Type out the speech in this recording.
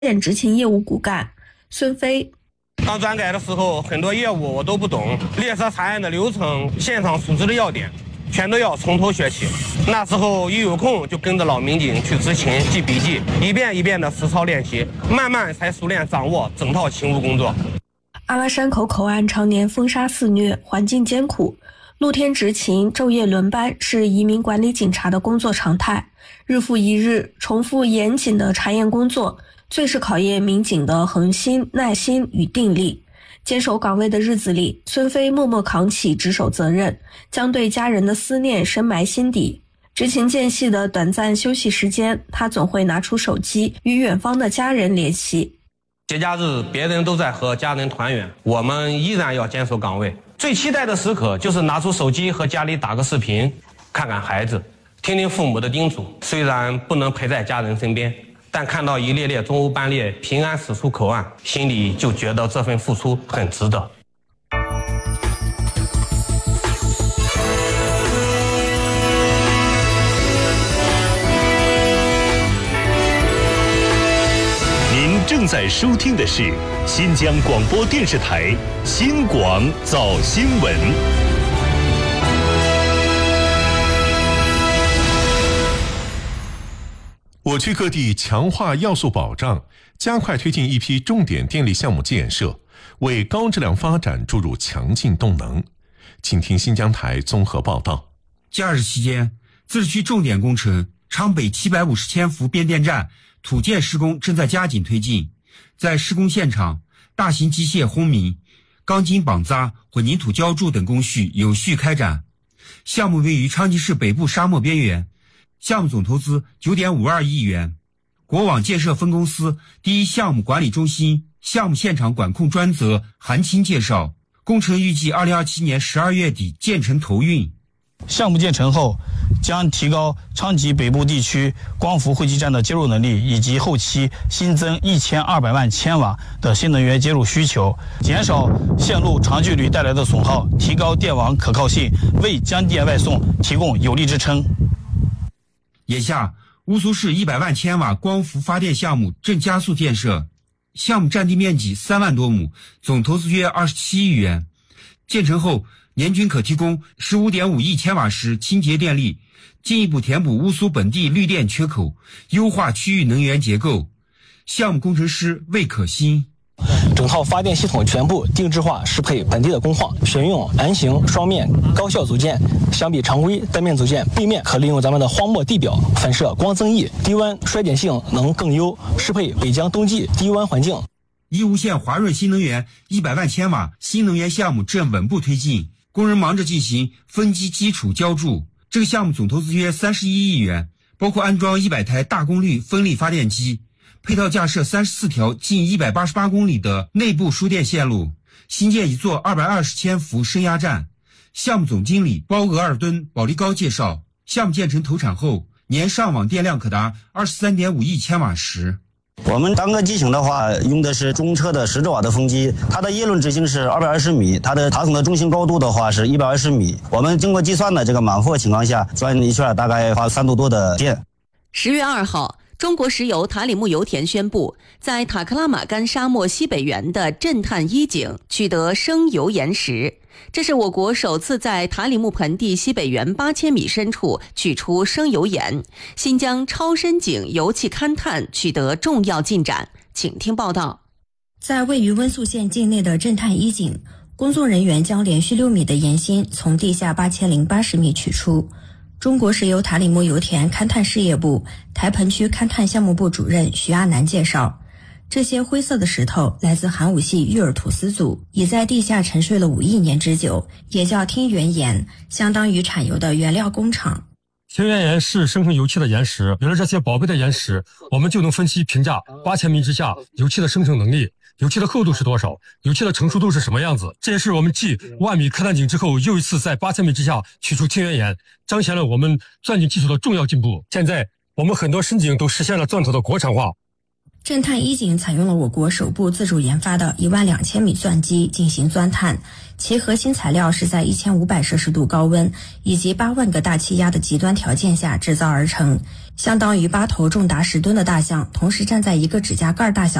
县执勤业务骨干孙飞。 刚转改的时候，很多业务我都不懂，列车查验的流程、现场处置的要点，全都要从头学起。那时候一有空就跟着老民警去执勤记笔记，一遍一遍的实操练习，慢慢才熟练掌握整套勤务工作。 阿拉山口口岸常年风沙肆虐，环境艰苦，露天执勤、昼夜轮班是移民管理警察的工作常态。日复一日，重复严谨的查验工作，最是考验民警的恒心、耐心与定力。坚守岗位的日子里，孙飞默默扛起值守责任，将对家人的思念深埋心底。执勤间隙的短暂休息时间，他总会拿出手机与远方的家人联系。 节假日别人都在和家人团圆，我们依然要坚守岗位。最期待的时刻就是拿出手机和家里打个视频，看看孩子，听听父母的叮嘱。虽然不能陪在家人身边，但看到一列列中欧班列平安驶出口岸，心里就觉得这份付出很值得。 正在收听的是新疆广播电视台新广早新闻。我区各地强化要素保障，加快推进一批重点电力项目建设，为高质量发展注入强劲动能。请听新疆台综合报道。 假日期间，自治区重点工程昌北750千伏变电站土建施工正在加紧推进，在施工现场，大型机械轰鸣、钢筋绑扎、混凝土浇筑等工序有序开展。项目位于昌吉市北部沙漠边缘，项目总投资9.52亿元。国网建设分公司第一项目管理中心项目现场管控专责韩青介绍，工程预计2027年12月底建成投运。 项目建成后，将提高昌吉北部地区光伏汇集站的接入能力，以及后期新增1200万千瓦的新能源接入需求，减少线路长距离带来的损耗，提高电网可靠性，为江电外送提供有力支撑。 眼下，乌苏市100万千瓦光伏发电项目正加速建设，项目占地面积3万多亩，总投资约27亿元。建成后，年均可提供15.5亿千瓦时清洁电力，进一步填补乌苏本地绿电缺口，优化区域能源结构。项目工程师魏可欣， 整套发电系统全部定制化适配本地的工况，选用 N 型双面高效组件，相比常规单面组件，背面可利用咱们的荒漠地表反射光增益，低温衰减性能更优，适配北疆冬季低温环境。 义乌县华润新能源100万千瓦新能源项目正稳步推进，工人忙着进行分机基础浇筑。这个项目总投资约31亿元，包括安装100台大功率风力发电机，配套架设34条近188公里的内部输电线路，新建一座220千伏升压站。项目总经理包额尔敦保利高介绍，项目建成投产后，年上网电量可达23.5亿千瓦时。 我们单个机型的话，用的是中车的10瓦的风机，它的叶轮直径是220米，它的塔筒的中心高度的话是120米。我们经过计算的这个满负情况下，转一圈大概花3度多的电。 10月2号，中国石油塔里木油田宣布，在塔克拉玛干沙漠西北缘的震探一井取得生油岩石，这是我国首次在塔里木盆地西北缘8000米深处取出生油岩。新疆超深井油气勘探取得重要进展，请听报道。 在位于温宿县境内的震探一井，工作人员将连续6米的岩芯从地下8080米取出。中国石油塔里木油田勘探事业部台盆区勘探项目部主任徐阿南介绍，这些灰色的石头来自寒武系玉尔土司族，已在地下沉睡了5亿年之久，也叫听源岩，相当于产油的原料工厂。 听源岩是生成油气的岩石，有了这些宝贝的岩石，我们就能分析评价8000米之下油气的生成能力，油气的厚度是多少，油气的成熟度是什么样子。这也是我们继10000米勘探井之后又一次在8000米之下取出听源岩，彰显了我们钻井技术的重要进步。现在我们很多深井都实现了钻头的国产化。 震探一井采用了我国首部自主研发的12000米钻机进行钻探，其核心材料是在1500摄氏度高温以及8万个大气压的极端条件下制造而成，相当于8头重达10吨的大象同时站在一个指甲盖大小